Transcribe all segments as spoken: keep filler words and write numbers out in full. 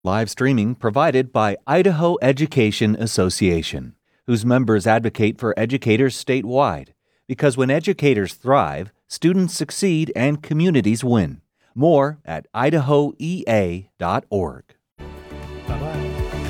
Live streaming provided by Idaho Education Association, whose members advocate for educators statewide. Because when educators thrive, students succeed and communities win. More at idaho e a dot org. Bye-bye.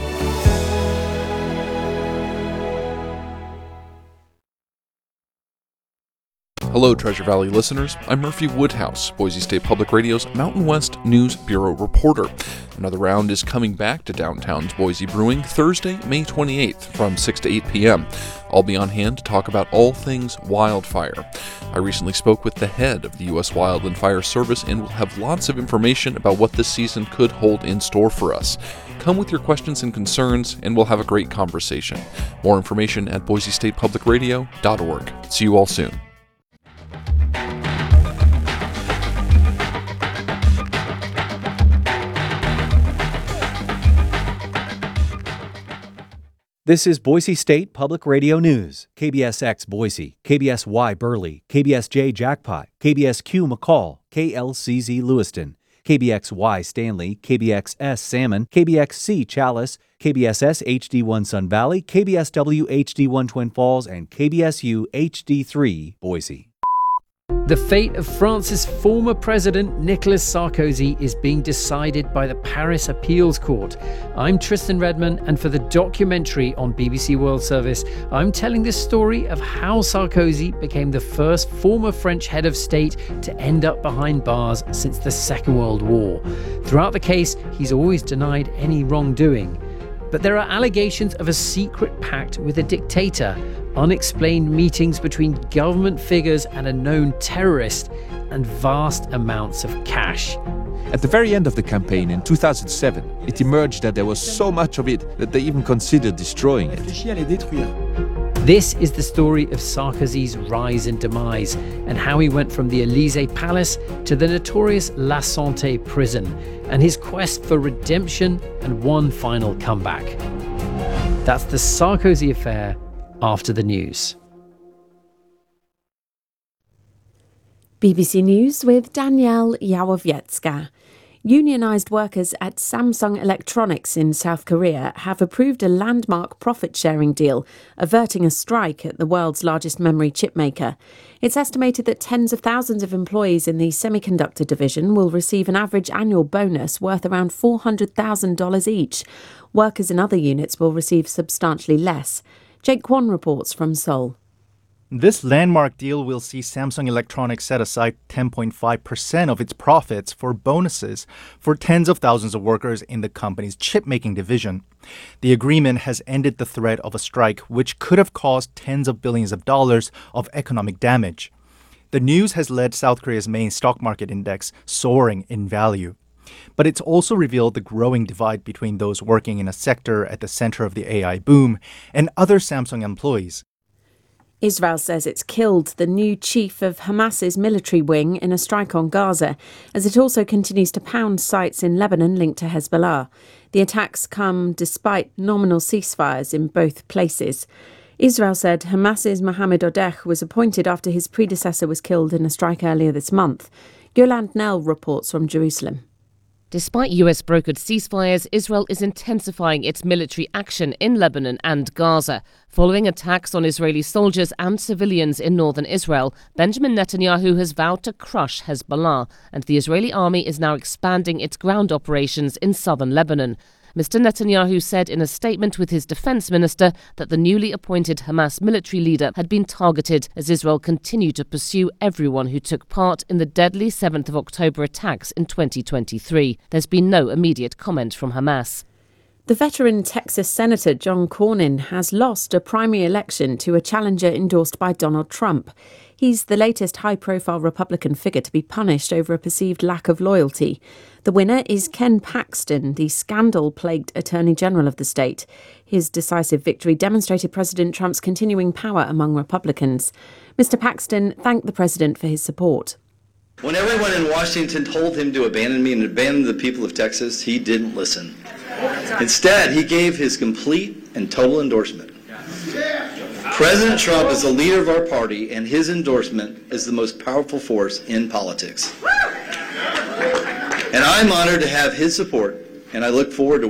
Hello, Treasure Valley listeners. I'm Murphy Woodhouse, Boise State Public Radio's Mountain West News Bureau reporter. Another round is coming back to downtown's Boise Brewing Thursday, May twenty-eighth from six to eight p.m. I'll be on hand to talk about all things wildfire. I recently spoke with the head of the U S Wildland Fire Service and will have lots of information about what this season could hold in store for us. Come with your questions and concerns, and we'll have a great conversation. More information at boise state public radio dot org. See you all soon. This is Boise State Public Radio News, K B S X Boise, K B S Y Burley, K B S J Jackpot, K B S Q McCall, K L C Z Lewiston, K B X Y Stanley, K B X S Salmon, K B X C Chalice, K B S S H D one Sun Valley, K B S W H D one Twin Falls, and K B S U H D three Boise. The fate of France's former president, Nicolas Sarkozy, is being decided by the Paris Appeals Court. I'm Tristan Redman, and for the documentary on B B C World Service, I'm telling the story of how Sarkozy became the first former French head of state to end up behind bars since the Second World War. Throughout the case, he's always denied any wrongdoing. But there are allegations of a secret pact with a dictator, unexplained meetings between government figures and a known terrorist, and vast amounts of cash. At the very end of the campaign in two thousand seven, it emerged that there was so much of it that they even considered destroying it. This is the story of Sarkozy's rise and demise, and how he went from the Élysée Palace to the notorious La Santé prison, and his quest for redemption and one final comeback. That's the Sarkozy affair after the news. B B C News with Danielle Yawowiecka. Unionised workers at Samsung Electronics in South Korea have approved a landmark profit-sharing deal, averting a strike at the world's largest memory chip maker. It's estimated that tens of thousands of employees in the semiconductor division will receive an average annual bonus worth around four hundred thousand dollars each. Workers in other units will receive substantially less. Jake Kwon reports from Seoul. This landmark deal will see Samsung Electronics set aside ten point five percent of its profits for bonuses for tens of thousands of workers in the company's chip-making division. The agreement has ended the threat of a strike, which could have caused tens of billions of dollars of economic damage. The news has led South Korea's main stock market index soaring in value. But it's also revealed the growing divide between those working in a sector at the center of the A I boom and other Samsung employees. Israel says it's killed the new chief of Hamas's military wing in a strike on Gaza, as it also continues to pound sites in Lebanon linked to Hezbollah. The attacks come despite nominal ceasefires in both places. Israel said Hamas's Mohammed Odeh was appointed after his predecessor was killed in a strike earlier this month. Yolande Nell reports from Jerusalem. Despite U S-brokered ceasefires, Israel is intensifying its military action in Lebanon and Gaza. Following attacks on Israeli soldiers and civilians in northern Israel, Benjamin Netanyahu has vowed to crush Hezbollah, and the Israeli army is now expanding its ground operations in southern Lebanon. Mister Netanyahu said in a statement with his defense minister that the newly appointed Hamas military leader had been targeted as Israel continued to pursue everyone who took part in the deadly seventh of October attacks in twenty twenty-three. There's been no immediate comment from Hamas. The veteran Texas Senator John Cornyn has lost a primary election to a challenger endorsed by Donald Trump. He's the latest high-profile Republican figure to be punished over a perceived lack of loyalty. The winner is Ken Paxton, the scandal-plagued Attorney General of the state. His decisive victory demonstrated President Trump's continuing power among Republicans. Mister Paxton thanked the president for his support. When everyone in Washington told him to abandon me and abandon the people of Texas, he didn't listen. Instead, he gave his complete and total endorsement. President Trump is the leader of our party, and his endorsement is the most powerful force in politics. And I'm honored to have his support and I look forward to